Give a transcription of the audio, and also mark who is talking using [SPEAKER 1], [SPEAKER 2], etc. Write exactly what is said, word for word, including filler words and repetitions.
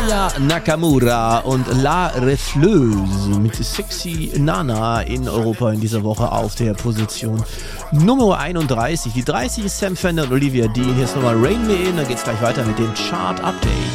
[SPEAKER 1] Aya Nakamura und La Refleuse mit Sexy Nana in Europa in dieser Woche auf der Position Nummer einunddreißig. Die dreißig ist Sam Fender und Olivia Dean. Hier ist nochmal Rain Me In. Dann geht's gleich weiter mit dem Chart Update.